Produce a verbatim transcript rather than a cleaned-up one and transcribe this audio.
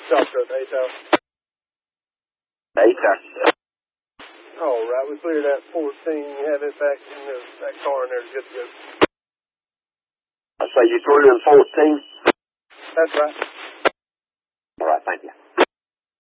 South Coast, eight thousand. eight thousand. All right, we cleared that fourteen. You have it back in the, that car in there. Good to go. I say you cleared in fourteen? That's right. All right, thank you.